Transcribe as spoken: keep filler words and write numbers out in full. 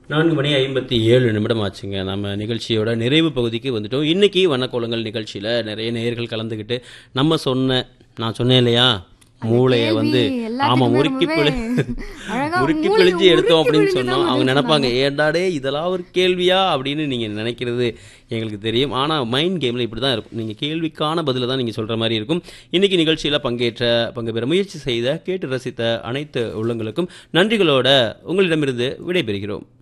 நான்கு மணி ஐம்பத்தி ஏழு நிமிடம் ஆச்சுங்க. நம்ம நிகழ்ச்சியோட நிறைவு பகுதிக்கு வந்துட்டோம். இன்னைக்கு வண்ணக்கோலங்கள் நிகழ்ச்சியில் நிறைய நேயர்கள் கலந்துக்கிட்டு நம்ம சொன்ன நான் சொன்னேன் இல்லையா மூளையை வந்து ஆமாம் முறுக்கி பிழி முறுக்கி பிழிஞ்சு எடுத்தோம் அப்படின்னு சொன்னோம். அவங்க நினைப்பாங்க ஏண்டாடே இதெல்லாம் ஒரு கேள்வியா அப்படின்னு நீங்கள் நினைக்கிறது எங்களுக்கு தெரியும். ஆனால் மைண்ட் கேமில் இப்படி தான் இருக்கும். நீங்கள் கேள்விக்கான பதிலை தான் நீங்கள் சொல்கிற மாதிரி இருக்கும். இன்றைக்கி நிகழ்ச்சியில் பங்கேற்ற பங்கு பெற முயற்சி செய்த கேட்டு ரசித்த அனைத்து உள்ளங்களுக்கும் நன்றிகளோட உங்களிடமிருந்து விடைபெறுகிறோம்.